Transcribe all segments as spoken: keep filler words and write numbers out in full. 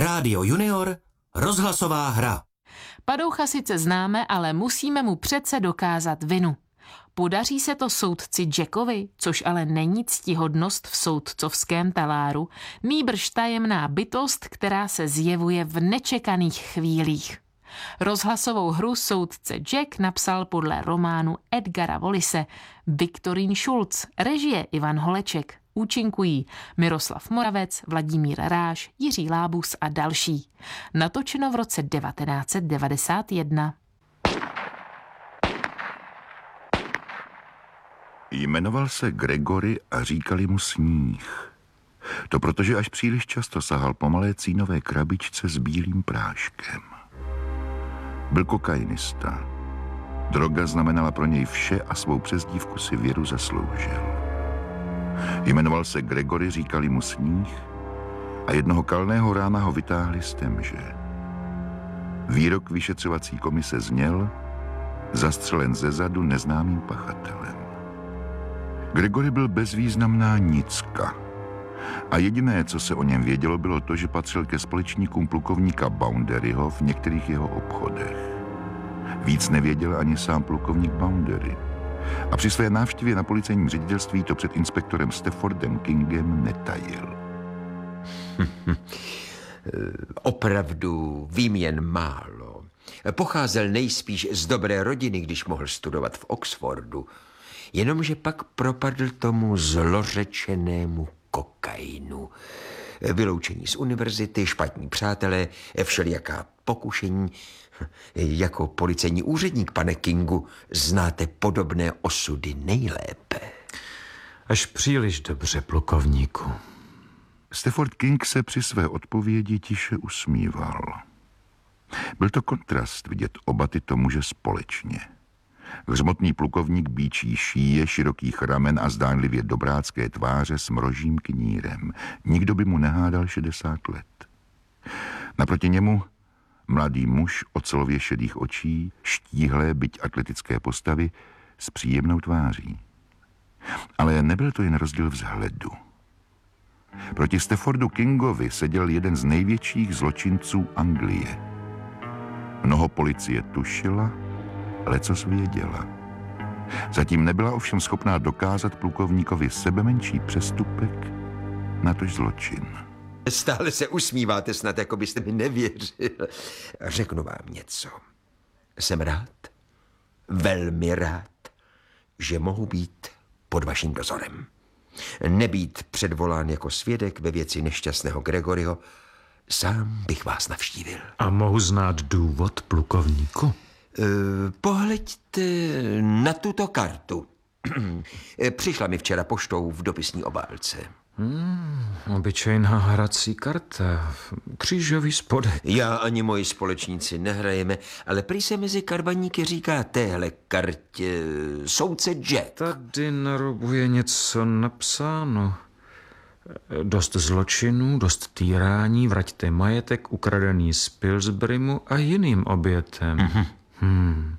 Rádio Junior, rozhlasová hra. Padoucha sice známe, ale musíme mu přece dokázat vinu. Podaří se to soudci Jackovi, což ale není ctihodnost v soudcovském taláru, nýbrž tajemná bytost, která se zjevuje v nečekaných chvílích. Rozhlasovou hru soudce Jack napsal podle románu Edgara Wallise. Viktorín Schulz, režie Ivan Holeček. Účinkují Miroslav Moravec, Vladimír Ráš, Jiří Lábus a další. Natočeno v roce devatenáct set devadesát jedna. Jmenoval se Gregory a říkali mu Sníh. To protože až příliš často sahal po malé cínové krabičce s bílým práškem. Byl kokainista. Droga znamenala pro něj vše a svou přezdívku si věru zasloužil. Jmenoval se Gregory, říkali mu Sníh a jednoho kalného rána ho vytáhli z temže. Výrok vyšetřovací komise zněl: zastřelen zezadu neznámým pachatelem. Gregory byl bezvýznamná nicka a jediné, co se o něm vědělo, bylo to, že patřil ke společníkům plukovníka Boundaryho v některých jeho obchodech. Víc nevěděl ani sám plukovník Boundary. A při své návštěvě na policejním ředitelství to před inspektorem Staffordem Kingem netajil. Opravdu vím jen málo. Pocházel nejspíš z dobré rodiny, když mohl studovat v Oxfordu. Jenomže pak propadl tomu zlořečenému kokainu. Vyloučení z univerzity, špatní přátelé, všelijaká pokušení. Jako policejní úředník, pane Kingu, znáte podobné osudy nejlépe. Až příliš dobře, plukovníku. Stafford King se při své odpovědi tiše usmíval. Byl to kontrast vidět oba tyto muže společně. Hřmotný plukovník bíčí šíje, širokých ramen a zdánlivě dobrácké tváře s mrožím knírem. Nikdo by mu nehádal šedesát let. Naproti němu mladý muž ocelově šedých očí, štíhlé, byť atletické postavy, s příjemnou tváří. Ale nebyl to jen rozdíl vzhledu. Proti Staffordu Kingovi seděl jeden z největších zločinců Anglie. Mnoho policie tušila, lecos věděla. Zatím nebyla ovšem schopná dokázat plukovníkovi sebemenší přestupek, natož zločin. Stále se usmíváte, snad jako byste mi nevěřil. Řeknu vám něco. Jsem rád, velmi rád, že mohu být pod vaším dozorem. Nebýt předvolán jako svědek ve věci nešťastného Gregoryho, sám bych vás navštívil. A mohu znát důvod, plukovníku? E, pohleďte na tuto kartu. Přišla mi včera poštou v dopisní obálce. Hmm, obyčejná hrací karta, křížový spodek. Já ani moji společníci nehrajeme, ale prý se mezi karbaníky říká téhle kartě soudce Jack. Tady na robu je něco napsáno. Dost zločinů, dost týrání, vraťte majetek ukradený z Pillsburymu a jiným obětem. Mm-hmm. Hmm.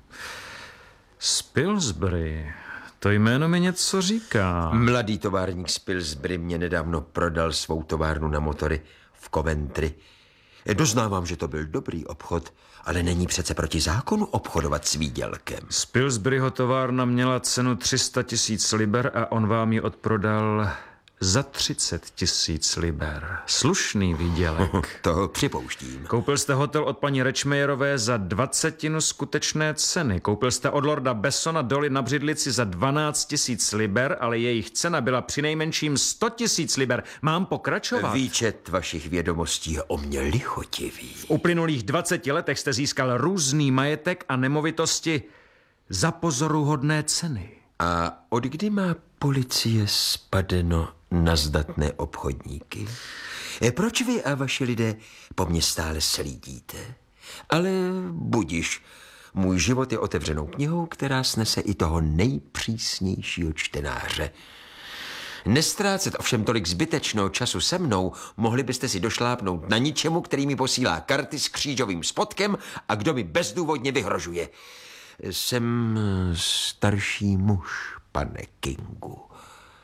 Z Pillsbury... To jméno mi něco říká. Mladý továrník z Pillsbury mě nedávno prodal svou továrnu na motory v Coventry. Doznávám, že to byl dobrý obchod, ale není přece proti zákonu obchodovat s výdělkem. Z Pillsburyho továrna měla cenu tři sta tisíc liber a on vám ji odprodal za třicet tisíc liber. Slušný výdělek. To připouštím. Koupil jste hotel od paní Rečmejerové za dvacetinu skutečné ceny. Koupil jste od lorda Bessona doly na Břidlici za dvanáct tisíc liber, ale jejich cena byla přinejmenším sto tisíc liber. Mám pokračovat? Výčet vašich vědomostí je o mě lichotivý. V uplynulých dvaceti letech jste získal různý majetek a nemovitosti za pozoruhodné ceny. A od kdy má policie spadeno na zdatné obchodníky? Proč vy a vaši lidé po mně stále slídíte? Ale budiš, můj život je otevřenou knihou, která snese i toho nejpřísnějšího čtenáře. Nestrácet ovšem tolik zbytečného času se mnou, mohli byste si došlápnout na ničemu, který mi posílá karty s křížovým spodkem a kdo mi bezdůvodně vyhrožuje. Jsem starší muž, pane Kingu.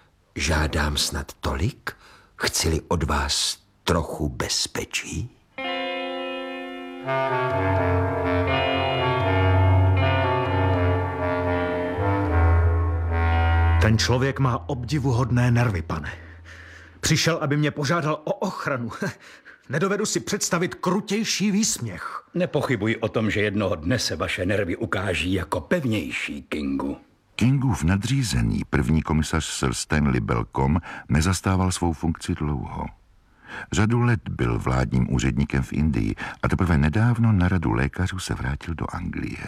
Žádám snad tolik? Chci-li od vás trochu bezpečí? Ten člověk má obdivuhodné nervy, pane. Přišel, aby mě požádal o ochranu. Nedovedu si představit krutější výsměch. Nepochybuj o tom, že jednoho dne se vaše nervy ukáží jako pevnější, Kingu. Kingův nadřízený první komisař Sir Stanley Balcombe nezastával svou funkci dlouho. Řadu let byl vládním úředníkem v Indii a teprve nedávno na radu lékařů se vrátil do Anglie.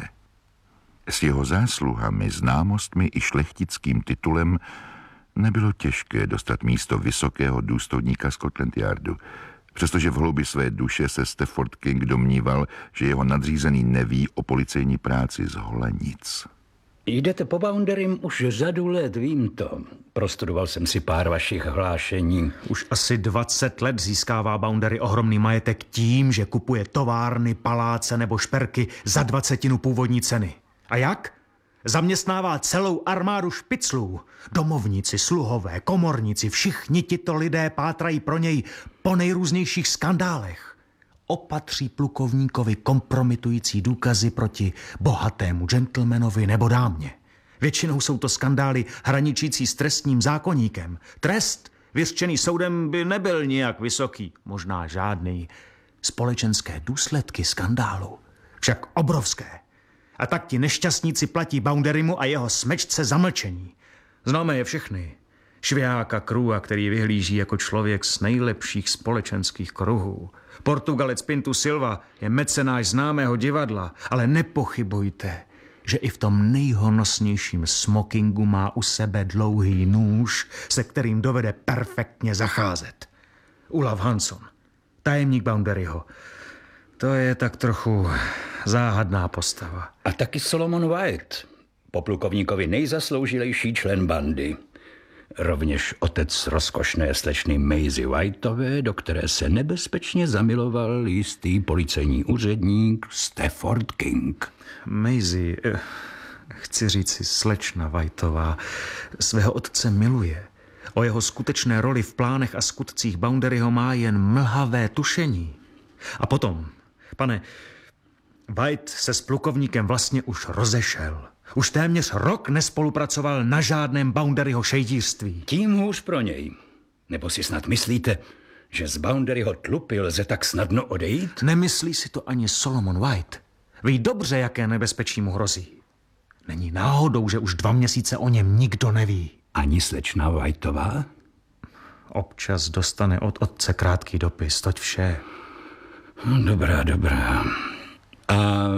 S jeho zásluhami, známostmi i šlechtickým titulem nebylo těžké dostat místo vysokého důstojníka Scotland Yardu, přestože v hloubi své duše se Stafford King domníval, že jeho nadřízený neví o policejní práci z hola nic. Jdete po Boundarym už řadu let, vím to. Prostudoval jsem si pár vašich hlášení. Už asi dvacet let získává Boundary ohromný majetek tím, že kupuje továrny, paláce nebo šperky za dvacetinu původní ceny. A jak? Zaměstnává celou armádu špiclů. Domovníci, sluhové, komorníci, všichni tito lidé pátrají pro něj po nejrůznějších skandálech. Opatří plukovníkovi kompromitující důkazy proti bohatému gentlemanovi nebo dámě. Většinou jsou to skandály hraničící s trestním zákoníkem. Trest vyřčený soudem by nebyl nijak vysoký, možná žádný. Společenské důsledky skandálu však obrovské. A tak ti nešťastníci platí Boundarymu a jeho smečce zamlčení. Známe je všechny. Šviháka Krua, který vyhlíží jako člověk z nejlepších společenských kruhů. Portugalec Pintu Silva je mecenáš známého divadla, ale nepochybujte, že i v tom nejhonosnějším smokingu má u sebe dlouhý nůž, se kterým dovede perfektně zacházet. Olav Hansson, tajemník Boundaryho. To je tak trochu záhadná postava. A taky Solomon White, po plukovníkovi nejzasloužilejší člen bandy. Rovněž otec rozkošné slečny Maisie Whiteové, do které se nebezpečně zamiloval jistý policejní úředník Stafford King. Maisie, chci říci slečna Whiteová, svého otce miluje. O jeho skutečné roli v plánech a skutcích Boundaryho má jen mlhavé tušení. A potom, pane, White se s plukovníkem vlastně už rozešel. Už téměř rok nespolupracoval na žádném Boundaryho šejdířství. Tím hůř pro něj. Nebo si snad myslíte, že z Boundaryho tlupy lze tak snadno odejít? Nemyslí si to ani Solomon White. Ví dobře, jaké nebezpečí mu hrozí. Není náhodou, že už dva měsíce o něm nikdo neví. Ani slečna Whiteová? Občas dostane od otce krátký dopis, toť vše. Dobrá, dobrá. A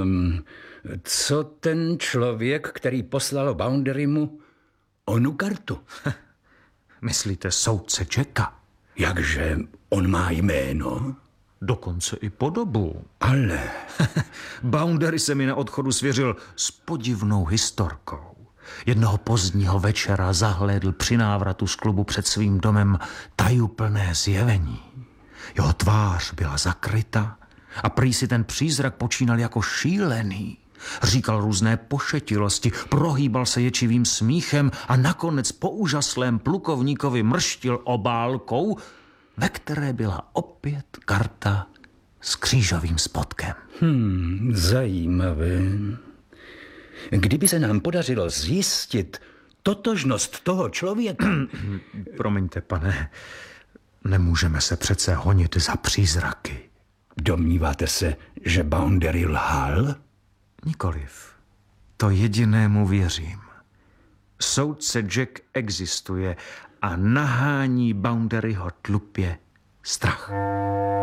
co ten člověk, který poslal Boundarymu onu kartu? Myslíte soudce Jacka? Jakže on má jméno? Dokonce i podobu. Ale... Boundary se mi na odchodu svěřil s podivnou historkou. Jednoho pozdního večera zahlédl při návratu z klubu před svým domem tajuplné zjevení. Jeho tvář byla zakryta a prý si ten přízrak počínal jako šílený. Říkal různé pošetilosti, prohýbal se ječivým smíchem a nakonec po úžaslém plukovníkovi mrštil obálkou, ve které byla opět karta s křížovým spodkem. Hmm, zajímavé. Kdyby se nám podařilo zjistit totožnost toho člověka... Promiňte, pane, nemůžeme se přece honit za přízraky. Domníváte se, že Boundary lhal? Nikoliv. To jedinému věřím. Soudce Jack existuje a nahání Boundaryho tlupě strach.